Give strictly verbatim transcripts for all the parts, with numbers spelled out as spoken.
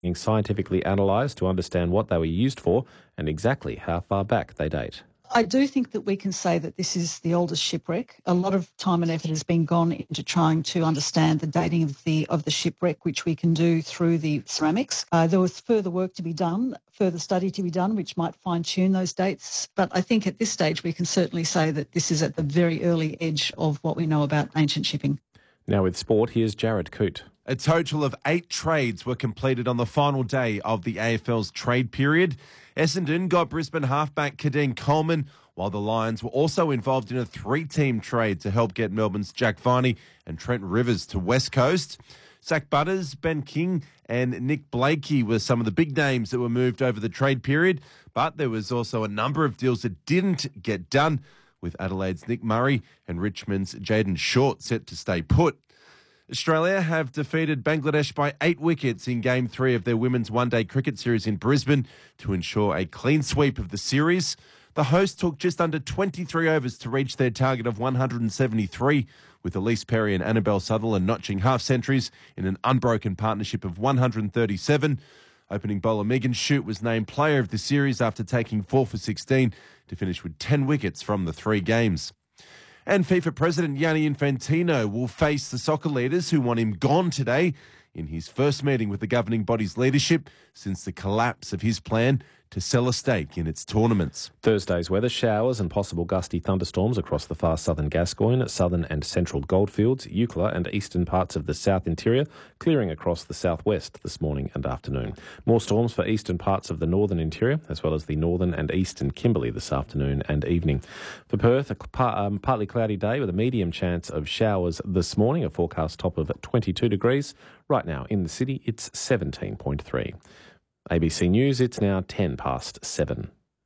being scientifically analysed to understand what they were used for and exactly how far back they date. I do think that we can say that this is the oldest shipwreck. A lot of time and effort has been gone into trying to understand the dating of the of the shipwreck, which we can do through the ceramics. Uh, there was further work to be done, further study to be done, which might fine-tune those dates. But I think at this stage we can certainly say that this is at the very early edge of what we know about ancient shipping. Now with sport, here's Jared Coote. A total of eight trades were completed on the final day of the A F L's trade period. Essendon got Brisbane halfback Kadeen Coleman, while the Lions were also involved in a three-team trade to help get Melbourne's Jack Viney and Trent Rivers to West Coast. Zach Butters, Ben King and Nick Blakey were some of the big names that were moved over the trade period, but there was also a number of deals that didn't get done, with Adelaide's Nick Murray and Richmond's Jaden Short set to stay put. Australia have defeated Bangladesh by eight wickets in Game three of their women's one-day cricket series in Brisbane to ensure a clean sweep of the series. The hosts took just under twenty-three overs to reach their target of one hundred seventy-three, with Elise Perry and Annabelle Sutherland notching half-centuries in an unbroken partnership of one hundred thirty-seven. Opening bowler Megan Shute was named player of the series after taking four for sixteen to finish with ten wickets from the three games. And FIFA President Gianni Infantino will face the soccer leaders who want him gone today in his first meeting with the governing body's leadership since the collapse of his plan to sell a stake in its tournaments. Thursday's weather, showers and possible gusty thunderstorms across the far southern Gascoyne, southern and central Goldfields, Eucla and eastern parts of the south interior, clearing across the southwest this morning and afternoon. More storms for eastern parts of the northern interior, as well as the northern and eastern Kimberley this afternoon and evening. For Perth, a par- um, partly cloudy day with a medium chance of showers this morning, a forecast top of twenty-two degrees. Right now in the city, it's seventeen point three. A B C News, it's now ten past seven.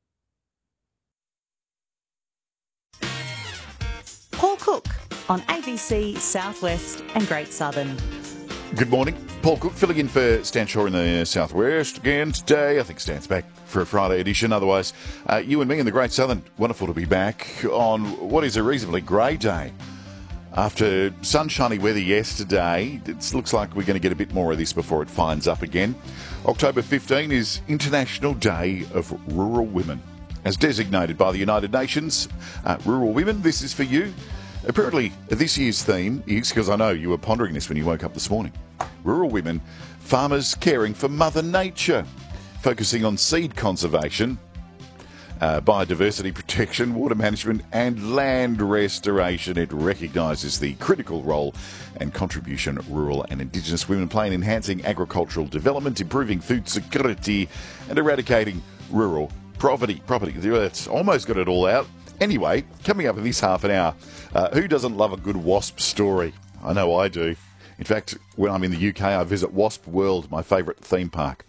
Paul Cook on A B C Southwest and Great Southern. Good morning. Paul Cook filling in for Stan Shaw in the Southwest again today. I think Stan's back for a Friday edition. Otherwise, uh, you and me in the Great Southern. Wonderful to be back on what is a reasonably grey day. After sunshiny weather yesterday, it looks like we're going to get a bit more of this before it finds up again. October fifteenth is International Day of Rural Women. As designated by the United Nations, uh, rural women, this is for you. Apparently, this year's theme is, because I know you were pondering this when you woke up this morning, rural women, farmers caring for Mother Nature, focusing on seed conservation, Uh, biodiversity protection, water management and land restoration. It recognises the critical role and contribution rural and Indigenous women play in enhancing agricultural development, improving food security and eradicating rural poverty. Property. It's almost got it all out. Anyway, coming up in this half an hour, uh, who doesn't love a good wasp story? I know I do. In fact, when I'm in the U K, I visit Wasp World, my favourite theme park.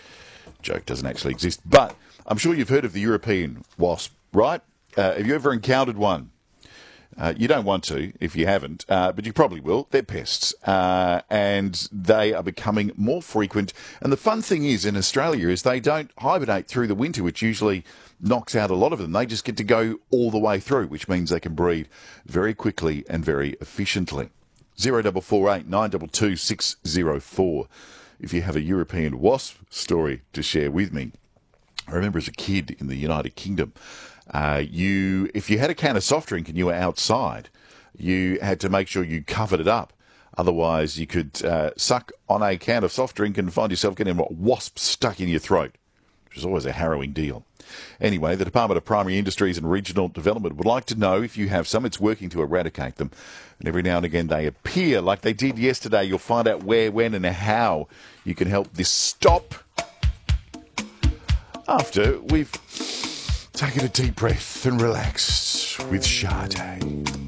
Joke doesn't actually exist, but I'm sure you've heard of the European wasp, right? Uh, have you ever encountered one? Uh, you don't want to if you haven't, uh, but you probably will. They're pests, uh, and they are becoming more frequent. And the fun thing is, in Australia, is they don't hibernate through the winter, which usually knocks out a lot of them. They just get to go all the way through, which means they can breed very quickly and very efficiently. zero four four eight nine two two six zero four if you have a European wasp story to share with me. I remember as a kid in the United Kingdom, uh, you if you had a can of soft drink and you were outside, you had to make sure you covered it up. Otherwise, you could uh, suck on a can of soft drink and find yourself getting a wasp stuck in your throat, which is always a harrowing deal. Anyway, the Department of Primary Industries and Regional Development would like to know if you have some. It's working to eradicate them. And every now and again they appear like they did yesterday. You'll find out where, when and how you can help this stop after we've taken a deep breath and relaxed with Sade.